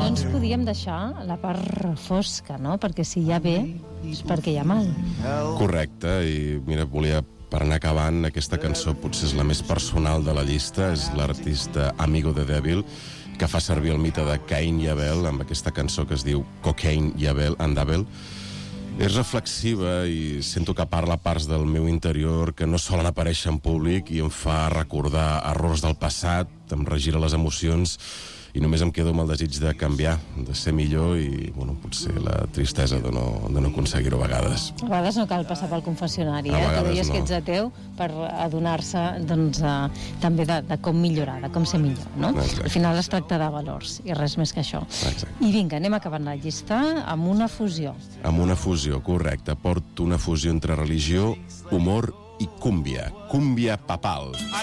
ens podíem deixar la part fosca, no? Perquè si hi ha bé, és perquè hi ha mal. Correcte, i mira, volia, per anar acabant, aquesta cançó potser és la més personal de la llista, és l'artista Amigo de Devil, que fa servir el mite de Cain i Abel amb aquesta cançó que es diu Cocaine i Abel and Abel. És reflexiva i sento que parla parts del meu interior que no solen aparèixer en públic i em fa recordar errors del passat, em regira les emocions i només em quedo amb el desig de canviar, de ser millor i, bueno, potser la tristesa de no aconseguir-ho a vegades. A vegades no cal passar pel confessionari, A Tu vegades deies no. que ets ateu per adonar-se, doncs, també de com millorar, de com ser millor, no? Exacte. Al final es tracta de valors i res més que això. Exacte. I vinga, anem acabant la llista amb una fusió. Amb una fusió, correcte. Porto una fusió entre religió, humor i cúmbia. Cúmbia papal.